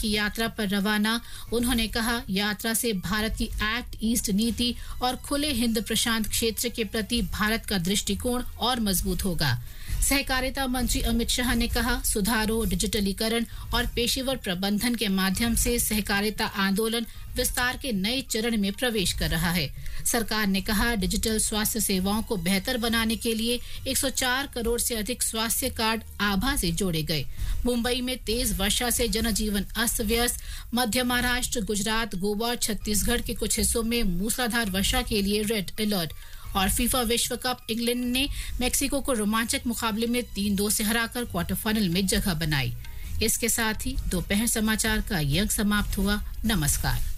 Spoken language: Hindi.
की यात्रा पर रवाना। उन्होंने कहा, यात्रा से भारत की एक्ट ईस्ट नीति और खुले हिंद प्रशांत क्षेत्र के प्रति भारत का दृष्टिकोण और मजबूत होगा। सहकारिता मंत्री अमित शाह ने कहा, सुधारों, डिजिटलीकरण और पेशेवर प्रबंधन के माध्यम से सहकारिता आंदोलन विस्तार के नए चरण में प्रवेश कर रहा है। सरकार ने कहा, डिजिटल स्वास्थ्य सेवाओं को बेहतर बनाने के लिए 104 करोड़ से अधिक स्वास्थ्य कार्ड आभा से जोड़े गए। मुंबई में तेज वर्षा से जनजीवन अस्त व्यस्त। मध्य महाराष्ट्र, गुजरात, गोवा और छत्तीसगढ़ के कुछ हिस्सों में मूसलाधार वर्षा के लिए रेड अलर्ट। और फीफा विश्व कप, इंग्लैंड ने मेक्सिको को रोमांचक मुकाबले में 3-2 से हराकर क्वार्टर फाइनल में जगह बनाई। इसके साथ ही दोपहर समाचार का ये अंक समाप्त हुआ। नमस्कार।